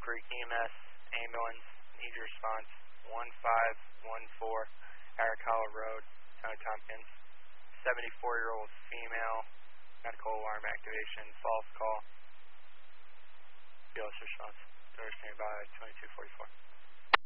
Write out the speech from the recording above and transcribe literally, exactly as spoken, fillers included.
Creek E M S ambulance, need your response, one five one four, Eric Hollow Road, Town of Tompkins. seventy-four-year-old female, medical alarm activation, false call. B L S response. Door standing by twenty-two forty-four.